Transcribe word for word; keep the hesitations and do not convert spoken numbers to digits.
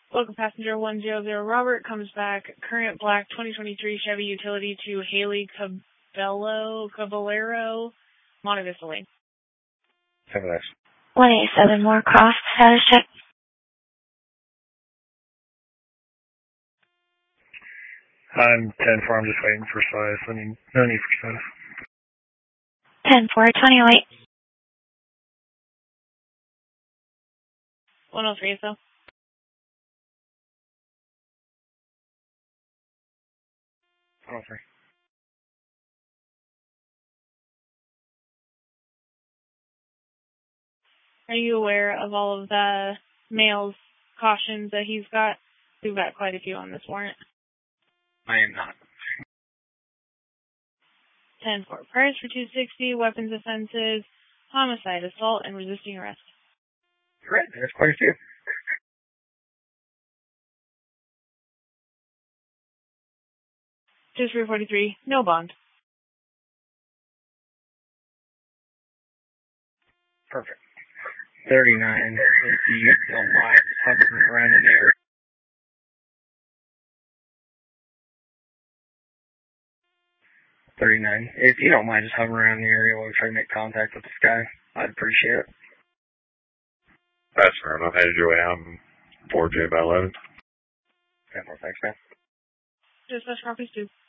Local passenger one zero zero Robert comes back. Current black twenty twenty-three Chevy Utility to Haley Cabello, Caballero, Monte Vista Lane. Seven X. one eight seven more cross. Status check. I'm ten four. I'm just waiting for size. I mean, no need for status. ten four, twenty oh eight. one oh three, so. one oh three. Are you aware of all of the mail's cautions that he's got? We've got quite a few on this warrant. I am not. ten four. Priors for two sixty, weapons offenses, homicide, assault, and resisting arrest. Great. There's quite a few. two three forty-three, no bond. Perfect. thirty-nine. If you don't mind, hovering around in the area. thirty-nine. If you don't mind just hovering around in the area while we try to make contact with this guy, I'd appreciate it. That's fair enough. Headed your way out. four J by eleven. ten four, thanks, man. Dispatch copies too.